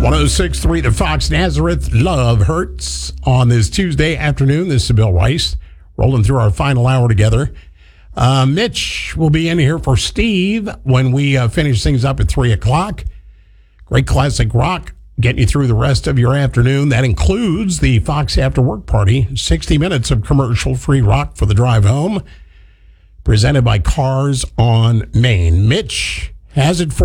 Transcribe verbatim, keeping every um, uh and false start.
oh six point three to Fox Nazareth. Love Hurts on this Tuesday afternoon. This is Bill Rice rolling through our final hour together. Uh, Mitch will be in here for Steve when we uh, finish things up at three o'clock. Great classic rock getting you through the rest of your afternoon. That includes the Fox After Work Party, sixty minutes of commercial-free rock for the drive home, presented by Cars on Main. Mitch has it for